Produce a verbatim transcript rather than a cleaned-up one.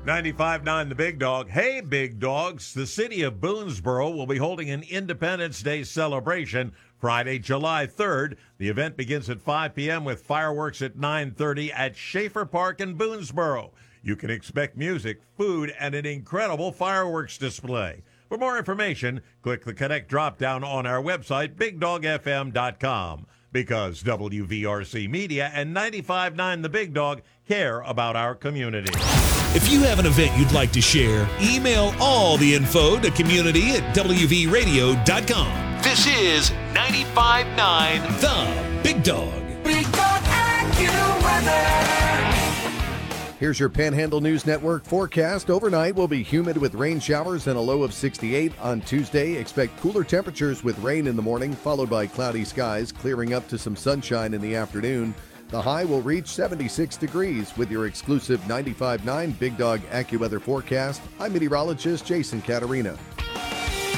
ninety-five point nine The Big Dog. Hey, Big Dogs. The city of Boonesboro will be holding an Independence Day celebration Friday, July third. The event begins at five p.m. with fireworks at nine thirty at Schaefer Park in Boonesboro. You can expect music, food, and an incredible fireworks display. For more information, click the Connect drop-down on our website, big dog f m dot com. Because W V R C Media and ninety-five point nine The Big Dog care about our community. If you have an event you'd like to share, email all the info to community at w v radio dot com. This is ninety-five point nine The Big Dog. Big Dog AccuWeather. Here's your Panhandle News Network forecast. Overnight will be humid with rain showers and a low of sixty-eight. On Tuesday, expect cooler temperatures with rain in the morning, followed by cloudy skies, clearing up to some sunshine in the afternoon. The high will reach seventy-six degrees. With your exclusive ninety-five point nine Big Dog AccuWeather forecast, I'm meteorologist Jason Caterina.